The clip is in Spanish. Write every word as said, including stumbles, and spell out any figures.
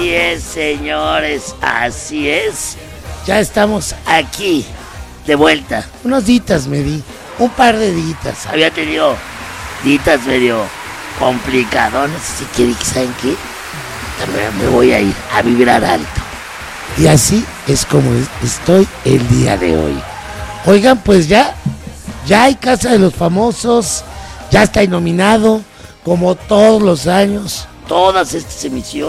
Así es, señores, así es. Ya estamos aquí, de vuelta. Unos ditas me di, un par de ditas. Había tenido ditas medio complicadones, así que dije, ¿saben qué? También me voy a ir a vibrar alto. Y así es como estoy el día de hoy. Oigan, pues ya, ya hay Casa de los Famosos, ya está nominado, como todos los años, todas estas emisiones.